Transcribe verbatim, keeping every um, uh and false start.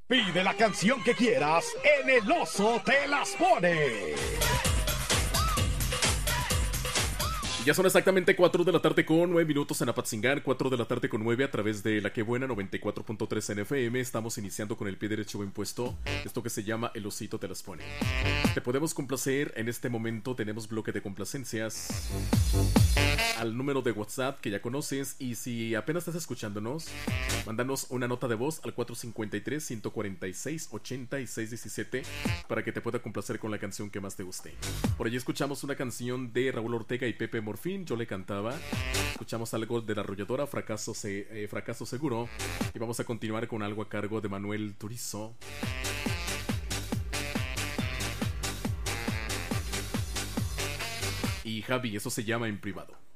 Pide la canción que quieras en El Oso Te Las Pone. Ya son exactamente cuatro de la tarde con nueve minutos en Apatzingán, cuatro de la tarde con nueve a través de La Que Buena noventa y cuatro punto tres en F M. Estamos iniciando con el pie derecho bien puesto, esto que se llama El Osito Te Las Pone. Te podemos complacer en este momento, tenemos bloque de complacencias al número de WhatsApp que ya conoces, y si apenas estás escuchándonos, mándanos una nota de voz al cuatro cinco tres, uno cuatro seis, ocho seis uno siete para que te pueda complacer con la canción que más te guste. Por allí escuchamos una canción de Raúl Ortega y Pepe Morfín, yo le cantaba. Escuchamos algo de La Arrolladora, Fracaso, se, eh, Fracaso Seguro, y vamos a continuar con algo a cargo de Manuel Turizo. Y Javi, eso se llama En Privado.